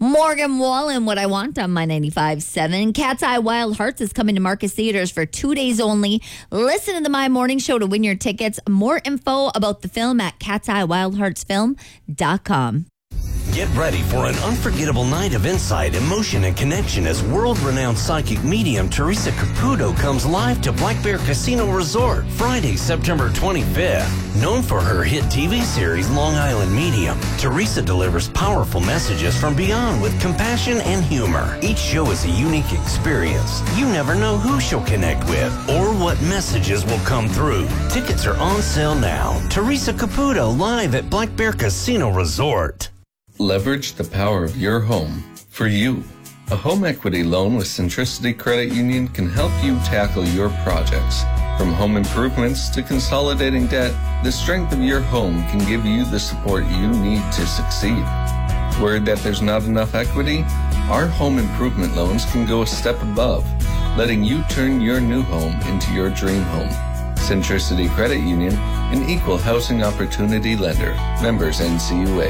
Morgan Wallen, What I Want on My 95.7. Cat's Eye Wild Hearts is coming to Marcus Theaters for 2 days only. Listen to the My Morning Show to win your tickets. More info about the film at catseyewildheartsfilm.com. Get ready for an unforgettable night of insight, emotion, and connection as world-renowned psychic medium Teresa Caputo comes live to Black Bear Casino Resort Friday, September 25th. Known for her hit TV series Long Island Medium, Teresa delivers powerful messages from beyond with compassion and humor. Each show is a unique experience. You never know who she'll connect with or what messages will come through. Tickets are on sale now. Teresa Caputo live at Black Bear Casino Resort. Leverage the power of your home for you. A home equity loan with Centricity Credit Union can help you tackle your projects. From home improvements to consolidating debt, the strength of your home can give you the support you need to succeed. Worried that there's not enough equity? Our home improvement loans can go a step above, letting you turn your new home into your dream home. Centricity Credit Union, an equal housing opportunity lender. Members NCUA.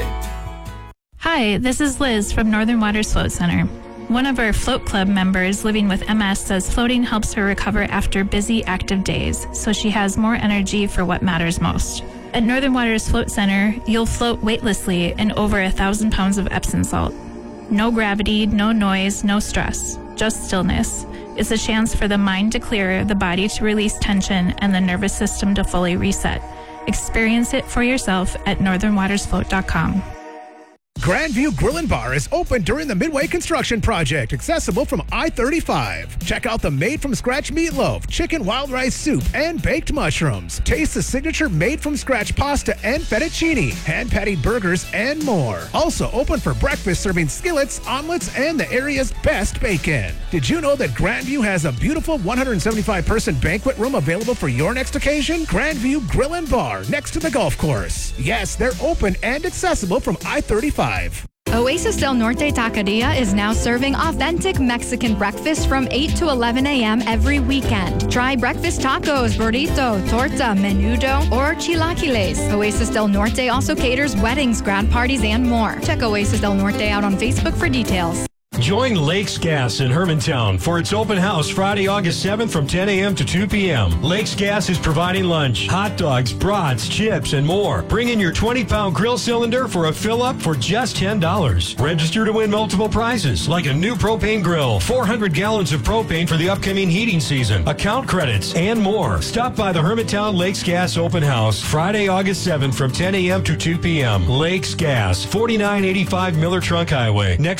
Hi, this is Liz from Northern Waters Float Center. One of our Float Club members living with MS says floating helps her recover after busy, active days, so she has more energy for what matters most. At Northern Waters Float Center, you'll float weightlessly in over 1,000 pounds of Epsom salt. No gravity, no noise, no stress, just stillness. It's a chance for the mind to clear, the body to release tension, and the nervous system to fully reset. Experience it for yourself at northernwatersfloat.com. Grandview Grill and Bar is open during the Midway Construction Project, accessible from I-35. Check out the made-from-scratch meatloaf, chicken wild rice soup, and baked mushrooms. Taste the signature made-from-scratch pasta and fettuccine, hand-patted burgers, and more. Also open for breakfast, serving skillets, omelets, and the area's best bacon. Did you know that Grandview has a beautiful 175-person banquet room available for your next occasion? Grandview Grill and Bar, next to the golf course. Yes, they're open and accessible from I-35. Oasis Del Norte Taqueria is now serving authentic Mexican breakfast from 8 to 11 a.m. every weekend. Try breakfast tacos, burrito, torta, menudo, or chilaquiles. Oasis Del Norte also caters weddings, grad parties, and more. Check Oasis Del Norte out on Facebook for details. Join Lakes Gas in Hermantown for its open house Friday, August 7th from 10 a.m. to 2 p.m. Lakes Gas is providing lunch, hot dogs, brats, chips, and more. Bring in your 20-pound grill cylinder for a fill-up for just $10. Register to win multiple prizes, like a new propane grill, 400 gallons of propane for the upcoming heating season, account credits, and more. Stop by the Hermantown Lakes Gas open house Friday, August 7th from 10 a.m. to 2 p.m. Lakes Gas, 4985 Miller Trunk Highway. Next